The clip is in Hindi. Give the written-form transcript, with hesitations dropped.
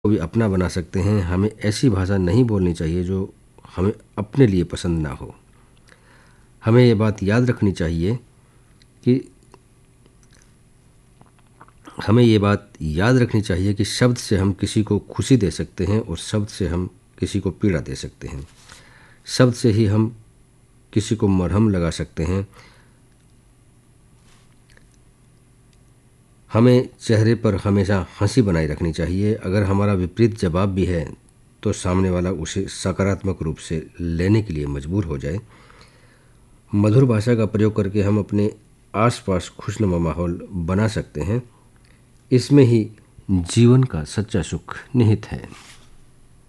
को भी अपना बना सकते हैं। हमें ऐसी भाषा नहीं बोलनी चाहिए जो हमें अपने लिए पसंद ना हो। हमें ये बात याद रखनी चाहिए कि शब्द से हम किसी को खुशी दे सकते हैं और शब्द से हम किसी को पीड़ा दे सकते हैं। शब्द से ही हम किसी को मरहम लगा सकते हैं। हमें चेहरे पर हमेशा हंसी बनाए रखनी चाहिए। अगर हमारा विपरीत जवाब भी है तो सामने वाला उसे सकारात्मक रूप से लेने के लिए मजबूर हो जाए। मधुर भाषा का प्रयोग करके हम अपने आसपास खुशनुमा माहौल बना सकते हैं। इसमें ही जीवन का सच्चा सुख निहित है।